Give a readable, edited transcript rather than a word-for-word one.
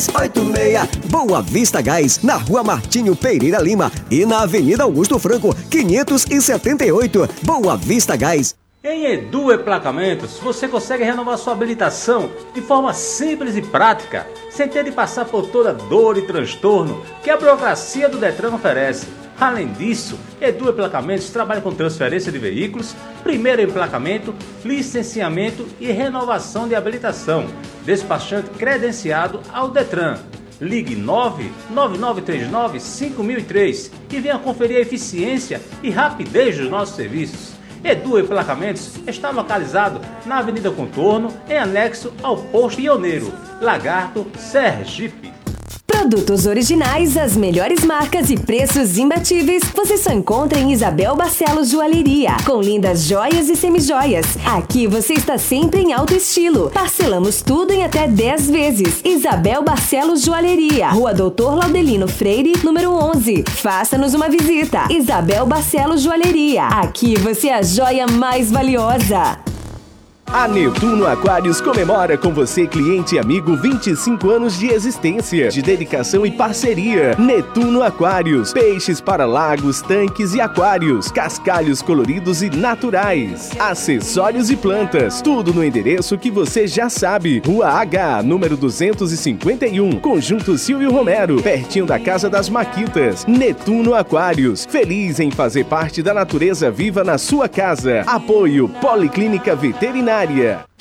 3386. Boa Vista Gás, na Rua Martinho Pereira Lima e na Avenida Augusto Franco, 578. Boa Vista Gás. Em Edu Emplacamentos, você consegue renovar sua habilitação de forma simples e prática, sem ter de passar por toda dor e transtorno que a burocracia do Detran oferece. Além disso, Edu Emplacamentos trabalha com transferência de veículos, primeiro emplacamento, licenciamento e renovação de habilitação. Despachante credenciado ao Detran. Ligue 99939-5003 e venha conferir a eficiência e rapidez dos nossos serviços. Edu Emplacamentos está localizado na Avenida Contorno, em anexo ao Posto Pioneiro, Lagarto, Sergipe. Produtos originais, as melhores marcas e preços imbatíveis, você só encontra em Isabel Barcelos Joalheria, com lindas joias e semijoias. Aqui você está sempre em alto estilo. Parcelamos tudo em até 10 vezes. Isabel Barcelos Joalheria, Rua Doutor Laudelino Freire, número 11. Faça-nos uma visita. Isabel Barcelos Joalheria. Aqui você é a joia mais valiosa. A Netuno Aquários comemora com você, cliente e amigo, 25 anos de existência, de dedicação e parceria. Netuno Aquários, peixes para lagos, tanques e aquários, cascalhos coloridos e naturais, acessórios e plantas, tudo no endereço que você já sabe. Rua H, número 251, Conjunto Silvio Romero, pertinho da Casa das Maquitas. Netuno Aquários, feliz em fazer parte da natureza viva na sua casa. Apoio Policlínica Veterinária.